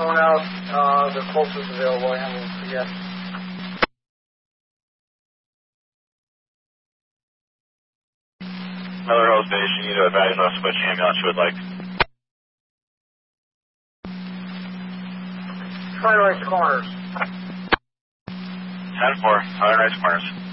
phone out the closest available ambulance to get. Miller Hill Station, you to advise us which ambulance you would like. Try Rice Corners. 10-4, Rice Corners.